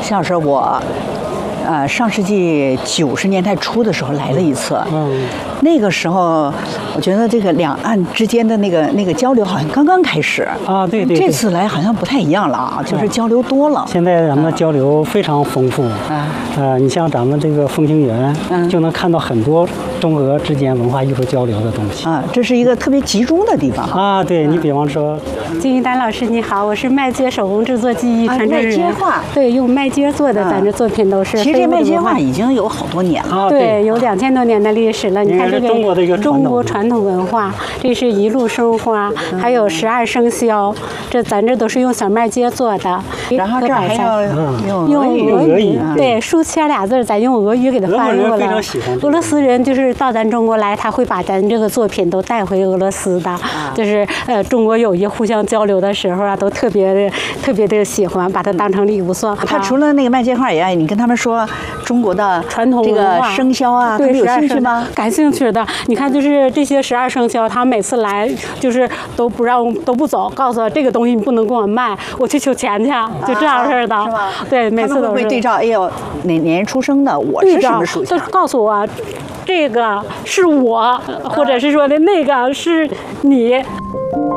秦老师，我上世纪90年代初的时候来了一次，那个时候我觉得这个两岸之间的那个交流好像刚刚开始啊，对。 这次来好像不太一样了啊，就是交流多了。 现在咱们交流非常丰富你像咱们这个风情园，就能看到很多中俄之间文化艺术交流的东西啊，这是一个特别集中的地方啊。对你比方说， 金一丹老师你好，我是麦秸手工制作技艺传承人。 麦秸画， 对，用麦秸做的，咱这作品都是。 其实这麦秸画已经有好多年了， 对，有2000多年的历史了。你看这个中国的一个中国传统文化，这是一路生花，还有12生肖，咱这都是用小麦秸做的。 然后这还要用俄语，对，书签俩字，咱用俄语给它翻译过来。俄罗斯人就是到咱中国来，他会把咱这个作品都带回俄罗斯的，就是中国友谊互相交流的时候啊，都特别的喜欢，把它当成礼物送。 他除了那个麦秸画以外，你跟他们说中国的传统这个生肖啊，他们有兴趣吗？ 感兴趣的。你看，就是这些12生肖，他每次来就是都不走，告诉我这个东西你不能给我卖，我去求钱去，就这样式的。 是吗？ 对，每次都会对照。哎呦，哪年出生的？我是什么属相？ 都告诉我，这个是我，或者是说的那个是你。